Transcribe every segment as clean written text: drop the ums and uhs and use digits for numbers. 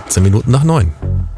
17 Minuten nach 9.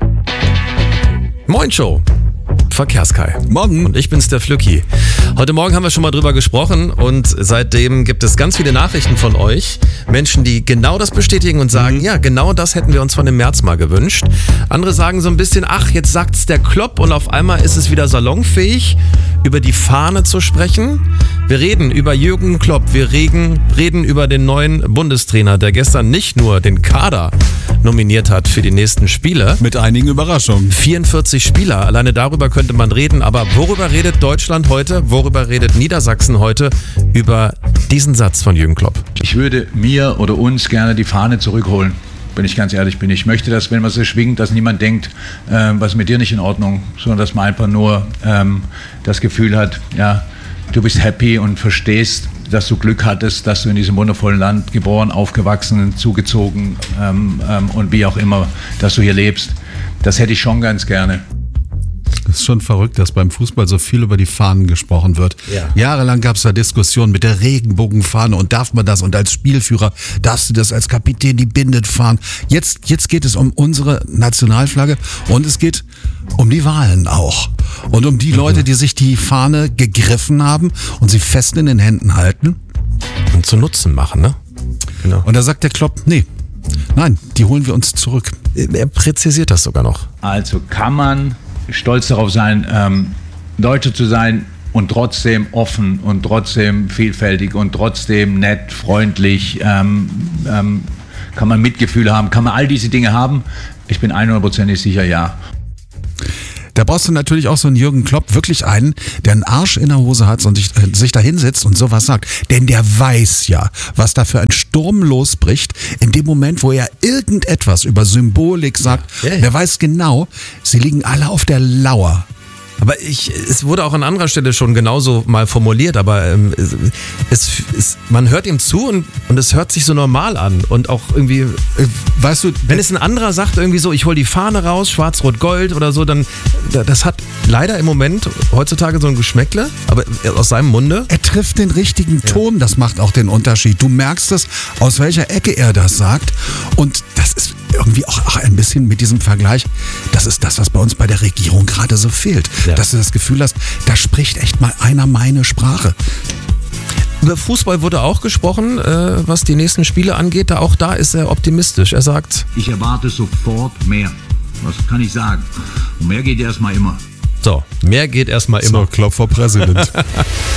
Moin Show. Verkehrskai. Morgen. Und ich bin's, der Flücki. Heute Morgen haben wir schon mal drüber gesprochen und seitdem gibt es ganz viele Nachrichten von euch. Menschen, die genau das bestätigen und sagen, ja, genau das hätten wir uns von dem März mal gewünscht. Andere sagen so ein bisschen, ach, jetzt sagt's der Klopp und auf einmal ist es wieder salonfähig, über die Fahne zu sprechen. Wir reden über Jürgen Klopp, wir reden über den neuen Bundestrainer, der gestern nicht nur den Kader nominiert hat für die nächsten Spiele. Mit einigen Überraschungen. 44 Spieler, alleine darüber könnte man reden. Aber worüber redet Deutschland heute? Worüber redet Niedersachsen heute? Über diesen Satz von Jürgen Klopp. Ich würde mir oder uns gerne die Fahne zurückholen, wenn ich ganz ehrlich bin. Ich möchte, dass, wenn man sie schwingt, dass niemand denkt, was ist mit dir nicht in Ordnung, sondern dass man einfach nur das Gefühl hat, ja, du bist happy und verstehst, dass du Glück hattest, dass du in diesem wundervollen Land geboren, aufgewachsen, zugezogen und wie auch immer, dass du hier lebst. Das hätte ich schon ganz gerne. Das ist schon verrückt, dass beim Fußball so viel über die Fahnen gesprochen wird. Ja. Jahrelang gab es da Diskussionen mit der Regenbogenfahne und darf man das und als Spielführer darfst du das als Kapitän die Binde fahren. Jetzt geht es um unsere Nationalflagge und es geht um die Wahlen auch. Und um die Leute, die sich die Fahne gegriffen haben und sie fest in den Händen halten. Und zu Nutzen machen, ne? Genau. Und da sagt der Klopp, nein, die holen wir uns zurück. Er präzisiert das sogar noch. Also kann man stolz darauf sein, Deutsche zu sein und trotzdem offen und trotzdem vielfältig und trotzdem nett, freundlich, kann man Mitgefühl haben, kann man all diese Dinge haben? Ich bin 100% sicher, ja. Da brauchst du natürlich auch so einen Jürgen Klopp, wirklich einen, der einen Arsch in der Hose hat und sich da hinsetzt und sowas sagt. Denn der weiß ja, was da für ein Sturm losbricht, in dem Moment, wo er irgendetwas über Symbolik sagt. Ja. Der weiß genau, sie liegen alle auf der Lauer. Aber es wurde auch an anderer Stelle schon genauso mal formuliert, aber man hört ihm zu und es hört sich so normal an und auch irgendwie, Weißt du, wenn es ein anderer sagt irgendwie so, ich hol die Fahne raus, schwarz-rot-gold oder so, dann, das hat leider im Moment heutzutage so ein Geschmäckle, aber aus seinem Munde. er trifft den richtigen Ton, das macht auch den Unterschied. Du merkst es, aus welcher Ecke er das sagt und das ist irgendwie auch ein bisschen mit diesem Vergleich, das ist das, was bei uns bei der Regierung gerade so fehlt. Ja. Dass du das Gefühl hast, da spricht echt mal einer meine Sprache. Über Fußball wurde auch gesprochen, was die nächsten Spiele angeht. Auch da ist er optimistisch. Er sagt, Ich erwarte sofort mehr. Was kann ich sagen? Und mehr geht erstmal immer. so, mehr geht erstmal immer. So, Klopp for President.